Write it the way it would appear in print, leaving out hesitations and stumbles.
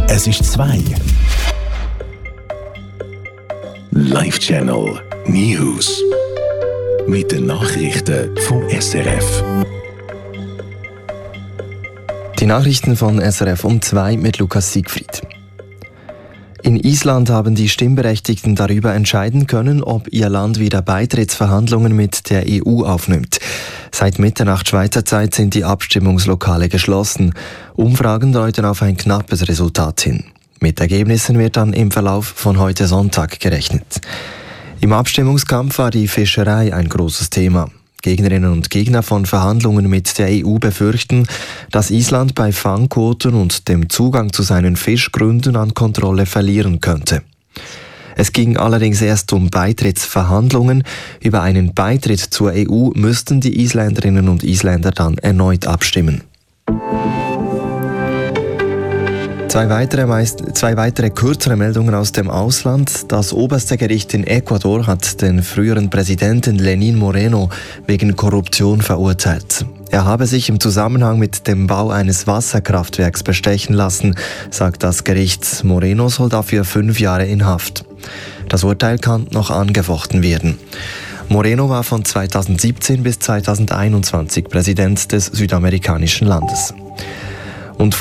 Es ist 2. Live Channel News. Mit den Nachrichten vom SRF. Die Nachrichten von SRF um 2 mit Lukas Siegfried. In Island haben die Stimmberechtigten darüber entscheiden können, ob ihr Land wieder Beitrittsverhandlungen mit der EU aufnimmt. Seit Mitternacht Schweizer Zeit sind die Abstimmungslokale geschlossen. Umfragen deuten auf ein knappes Resultat hin. Mit Ergebnissen wird dann im Verlauf von heute Sonntag gerechnet. Im Abstimmungskampf war die Fischerei ein großes Thema. Gegnerinnen und Gegner von Verhandlungen mit der EU befürchten, dass Island bei Fangquoten und dem Zugang zu seinen Fischgründen an Kontrolle verlieren könnte. Es ging allerdings erst um Beitrittsverhandlungen. Über einen Beitritt zur EU müssten die Isländerinnen und Isländer dann erneut abstimmen. Zwei weitere kürzere Meldungen aus dem Ausland. Das oberste Gericht in Ecuador hat den früheren Präsidenten Lenín Moreno wegen Korruption verurteilt. Er habe sich im Zusammenhang mit dem Bau eines Wasserkraftwerks bestechen lassen, sagt das Gericht. Moreno soll dafür 5 Jahre in Haft. Das Urteil kann noch angefochten werden. Moreno war von 2017 bis 2021 Präsident des südamerikanischen Landes.